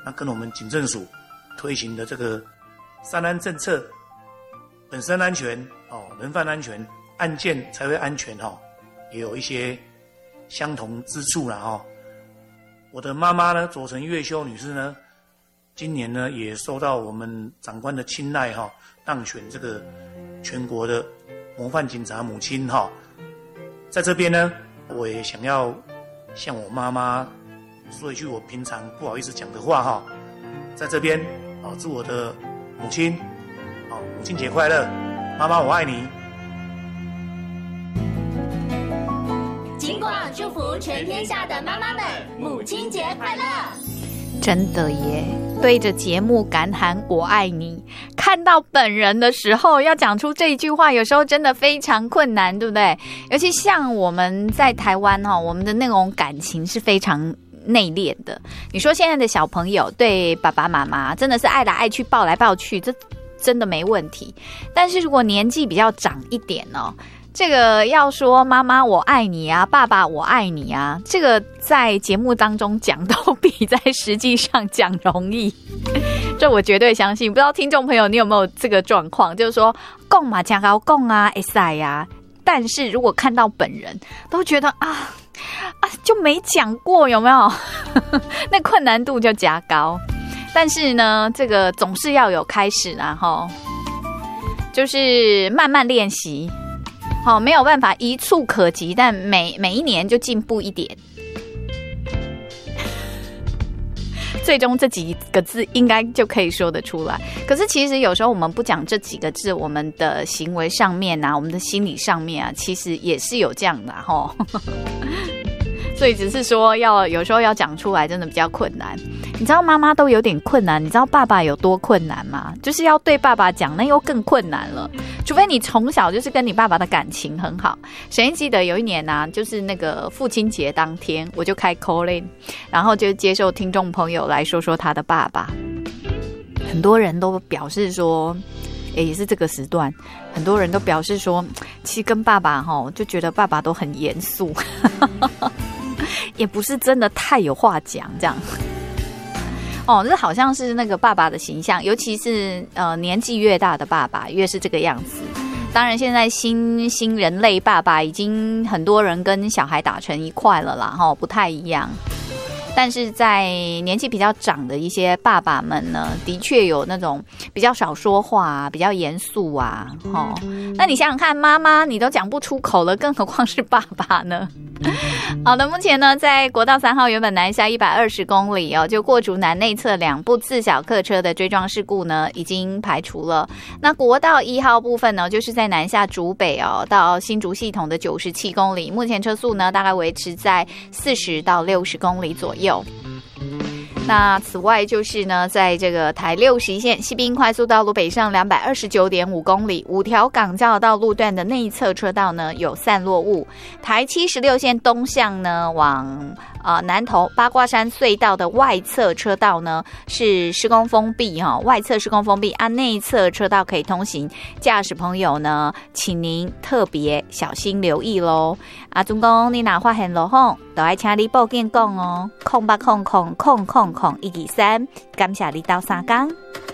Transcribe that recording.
那跟我们警政署推行的这个3安政策，本身安全人犯安全，案件才会安全也有一些相同之处啦我的妈妈呢，佐藤月修女士呢，今年呢也受到我们长官的青睐当选这个全国的模范警察母亲在这边呢，我也想要向我妈妈说一句我平常不好意思讲的话在这边祝我的母亲母亲节快乐，妈妈我爱你。 金广祝福全天下的妈妈们，母亲节快乐！ 真的耶，对着节目感喊我爱你，看到本人的时候要讲出这一句话，有时候真的非常困难，对不对？尤其像我们在台湾我们的那种感情是非常内敛的。你说现在的小朋友对爸爸妈妈真的是爱来爱去，抱来抱去，这真的没问题。但是如果年纪比较长一点这个要说妈妈我爱你啊，爸爸我爱你啊，这个在节目当中讲都比在实际上讲容易，这我绝对相信。不知道听众朋友你有没有这个状况，就是说讲嘛讲高讲啊会使啊，但是如果看到本人都觉得就没讲过，有没有那困难度就加高。但是呢这个总是要有开始就是慢慢练习没有办法一触可及，但每一年就进步一点，最终这几个字应该就可以说得出来。可是其实有时候我们不讲这几个字，我们的行为上面我们的心理上面其实也是有这样的所以只是说有时候要讲出来真的比较困难。你知道妈妈都有点困难，你知道爸爸有多困难吗？就是要对爸爸讲，那又更困难了。除非你从小就是跟你爸爸的感情很好。谁记得有一年就是那个父亲节当天，我就开 call in， 然后就接受听众朋友来说说他的爸爸。很多人都表示说，也是这个时段，很多人都表示说，其实跟爸爸就觉得爸爸都很严肃，也不是真的太有话讲这样。这好像是那个爸爸的形象，尤其是年纪越大的爸爸越是这个样子。当然现在新人类爸爸已经很多人跟小孩打成一块了啦不太一样。但是在年纪比较长的一些爸爸们呢，的确有那种比较少说话比较严肃那你想想看，妈妈你都讲不出口了，更何况是爸爸呢？好的，目前呢，在国道3号原本南下120公里就过竹南内侧2部自小客车的追撞事故呢，已经排除了。那国道1号部分呢，就是在南下竹北到新竹系统的97公里，目前车速呢大概维持在40到60公里左右。那此外就是呢，在这个台61线西滨快速道路北上229.5公里，5条港交道路段的内侧车道呢有散落物。台76线东向呢往南投八卦山隧道的外侧车道呢是施工封闭外侧施工封闭，内侧车道可以通行。驾驶朋友呢，请您特别小心留意咯。总讲你若发现路况，就要请你报警讲0800000123，感谢你到3工。